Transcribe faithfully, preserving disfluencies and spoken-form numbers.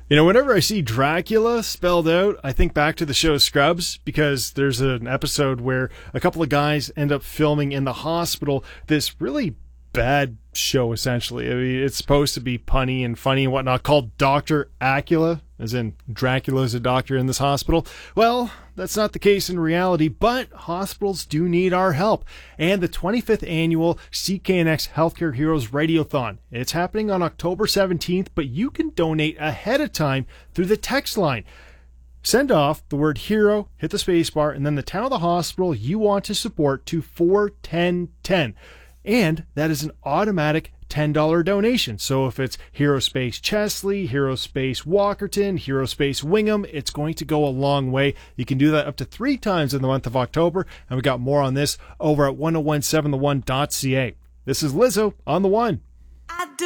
You know, whenever I see Dracula spelled out, I think back to the show Scrubs, because there's an episode where a couple of guys end up filming in the hospital this really bad show, essentially. I mean, it's supposed to be punny and funny and whatnot, called Doctor Acula, as in Dracula's a doctor in this hospital. Well, that's not the case in reality, but hospitals do need our help. And the twenty-fifth annual C K N X Healthcare Heroes Radiothon. It's happening on October seventeenth, but you can donate ahead of time through the text line. Send off the word hero, hit the space bar, and then the town of the hospital you want to support to four ten ten. And that is an automatic ten dollars donation. So if it's Hero Space Chesley, Hero Space Walkerton, Hero Space Wingham, it's going to go a long way. You can do that up to three times in the month of October. And we got more on this over at ten seventeen the one dot c a. This is Lizzo on The One. I do.